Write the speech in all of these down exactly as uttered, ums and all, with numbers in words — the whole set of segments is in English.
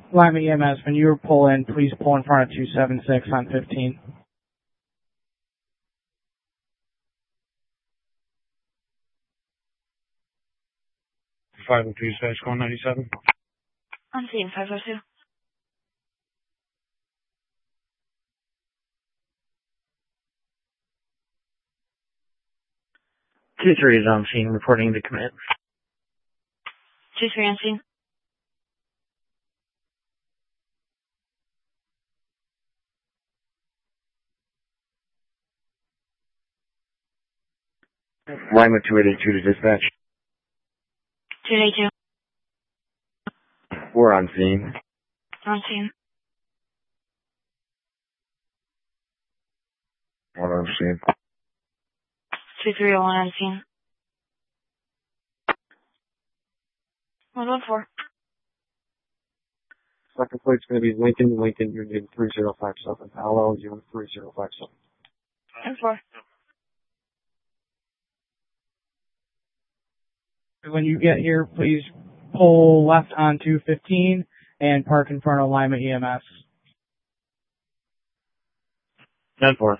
Lima E M S, when you pull in, please pull in front of two seven six on fifteen. five oh two, Spanish Call ninety-seven. On scene, five oh two. two three is on scene, reporting to command. two three on scene. Lima two eighty-two to dispatch. two eighty-two. We're on scene. On scene. One on scene. two three oh one on scene. one one four. Second plate's going to be Lincoln, Lincoln, Union three zero five seven. L L U three zero five seven. ten four. When you get here, please pull left on two fifteen and park in front of Lima E M S. ten four.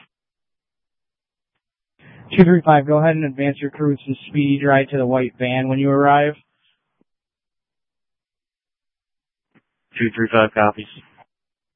two three five, go ahead and advance your crew with some speed right to the white van when you arrive. two three five copies.